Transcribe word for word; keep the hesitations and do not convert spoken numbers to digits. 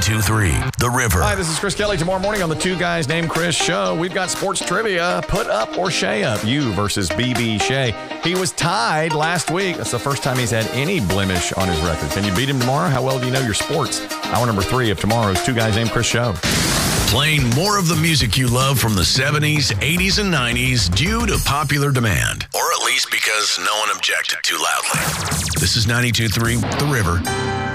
ninety-two three The River. Hi, this is Chris Kelly. Tomorrow morning on the Two Guys Named Chris show, we've got sports trivia. Put up or Shay up. You versus B B Shay. He was tied last week. That's the first time he's had any blemish on his record. Can you beat him tomorrow? How well do you know your sports? Hour number three of tomorrow's Two Guys Named Chris show. Playing more of the music you love from the seventies, eighties, and nineties due to popular demand. Or at least because no one objected too loudly. This is ninety-two three The River.